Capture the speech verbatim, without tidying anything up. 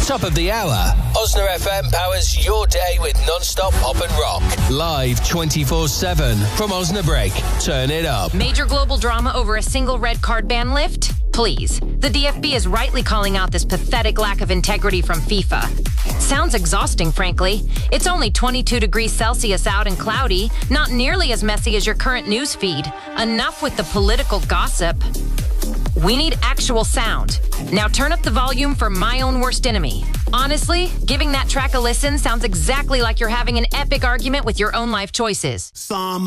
Top of the hour. Osna F M powers your day with non-stop pop and rock. Live twenty-four seven from Osnabrück. Turn it up. Major global drama over a single red card ban lift? Please. The D F B is rightly calling out this pathetic lack of integrity from FIFA. Sounds exhausting, frankly. It's only twenty-two degrees Celsius out and cloudy, not nearly as messy as your current news feed. Enough with the political gossip. We need actual sound. Now turn up the volume for My Own Worst Enemy. Honestly, giving that track a listen sounds exactly like you're having an epic argument with your own life choices. Some